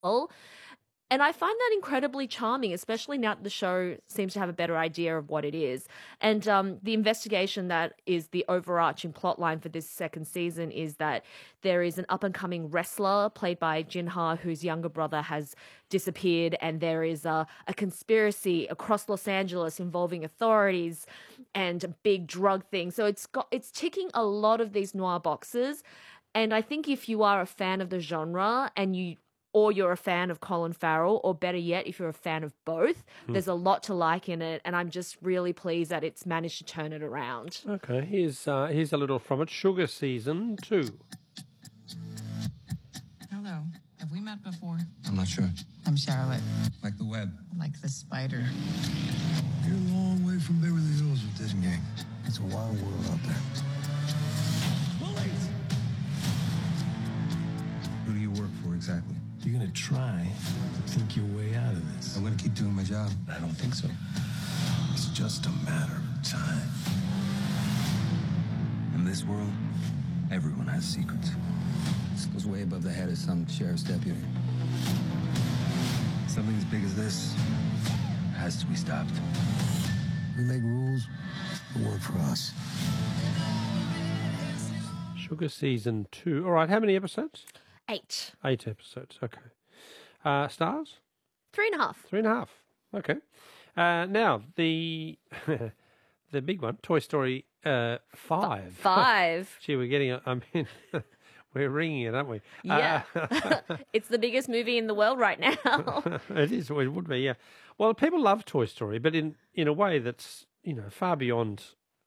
well. And I find that incredibly charming, especially now that the show seems to have a better idea of what it is. And the investigation that is the overarching plotline for this second season is that there is an up-and-coming wrestler played by Jinha whose younger brother has disappeared, and there is a conspiracy across Los Angeles involving authorities and a big drug thing. So it's ticking a lot of these noir boxes. And I think if you are a fan of the genre or you're a fan of Colin Farrell, or better yet, if you're a fan of both, there's a lot to like in it, and I'm just really pleased that it's managed to turn it around. Okay, here's a little from it. Sugar Season 2. Hello. Have we met before? I'm not sure. I'm Charlotte. Like the web. Like the spider. You're a long way from Beverly Hills with this gang. It's a wild world out there. Police! Who do you work for exactly? You're gonna try to think your way out of this. I'm gonna keep doing my job. I don't think so. It's just a matter of time. In this world, everyone has secrets. This goes way above the head of some sheriff's deputy. Something as big as this has to be stopped. We make rules that work for us. Sugar Season 2. All right, how many episodes? 8. 8 episodes, okay. Stars? 3.5. 3.5, okay. Now, the the big one, Toy Story 5. 5. Gee, we're getting, we're ringing it, aren't we? Yeah. It's the biggest movie in the world right now. It is, it would be, yeah. Well, people love Toy Story, but in a way that's, far beyond,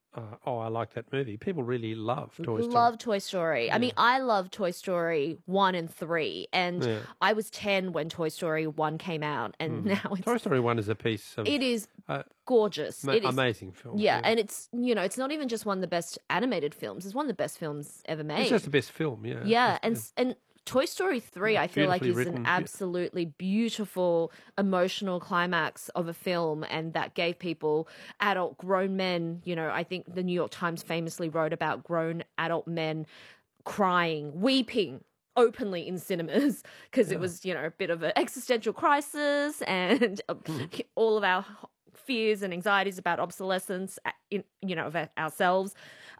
I like that movie. People really love Toy Story. Love Toy Story. I mean, I love Toy Story 1 and 3. And I was 10 when Toy Story 1 came out. And now it's... Toy Story 1 is a piece of... It is gorgeous. It is amazing film. Yeah, and it's, it's not even just one of the best animated films. It's one of the best films ever made. It's just the best film, yeah. Yeah, and Toy Story 3, I feel like, is written, an absolutely beautiful, emotional climax of a film, and that gave people, adult, grown men, I think the New York Times famously wrote about grown adult men crying, weeping openly in cinemas because it was, a bit of an existential crisis and all of our fears and anxieties about obsolescence, of ourselves.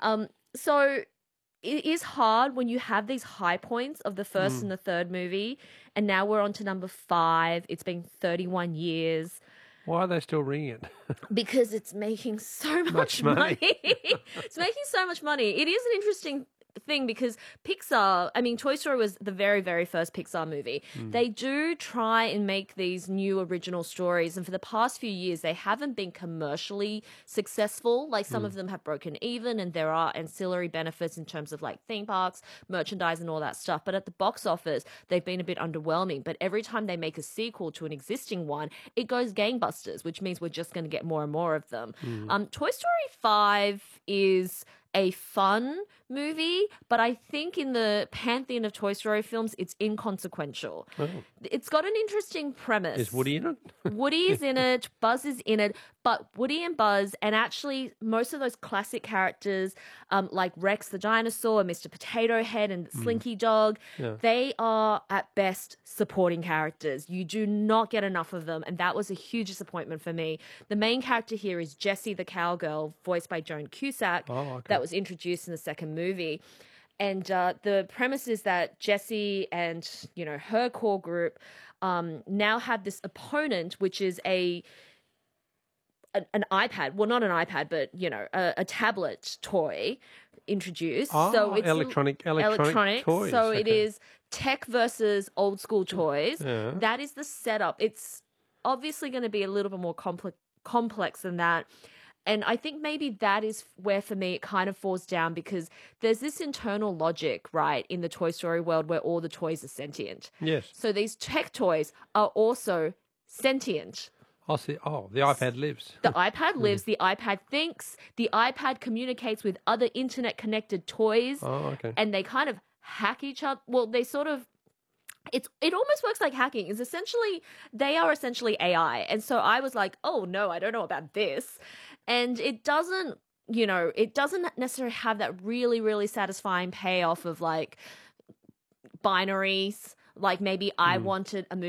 So... It is hard when you have these high points of the first and the third movie, and now we're on to number 5. It's been 31 years. Why are they still ringing it? Because it's making so much money. It's making so much money. It is an interesting thing because Pixar, Toy Story was the very, very first Pixar movie. They do try and make these new original stories, and for the past few years, they haven't been commercially successful. Like some of them have broken even, and there are ancillary benefits in terms of like theme parks, merchandise, and all that stuff. But at the box office, they've been a bit underwhelming. But every time they make a sequel to an existing one, it goes gangbusters, which means we're just going to get more and more of them. Toy Story 5 is a fun movie, but I think in the pantheon of Toy Story films, it's inconsequential. Oh. It's got an interesting premise. Is Woody in it? Woody is in it, Buzz is in it, but Woody and Buzz, and actually most of those classic characters, like Rex the dinosaur, Mr. Potato Head, and Slinky Dog, they are at best supporting characters. You do not get enough of them, and that was a huge disappointment for me. The main character here is Jessie the cowgirl, voiced by Joan Cusack. Oh, okay. That was introduced in the second movie. And the premise is that Jessie and, her core group now have this opponent, which is an iPad. Well, not an iPad, but, a tablet toy introduced. So it's electronic toys. So it is tech versus old school toys. Yeah. That is the setup. It's obviously going to be a little bit more complex than that. And I think maybe that is where, for me, it kind of falls down because there's this internal logic, right, in the Toy Story world where all the toys are sentient. Yes. So these tech toys are also sentient. Oh, see, the iPad lives. The iPad lives, the iPad thinks, the iPad communicates with other internet-connected toys. Oh, okay. And they kind of hack each other. Well, they sort of... It almost works like hacking. They are essentially AI. And so I was like, oh, no, I don't know about this. And it doesn't necessarily have that really, really satisfying payoff of like binaries. Like maybe I wanted a movie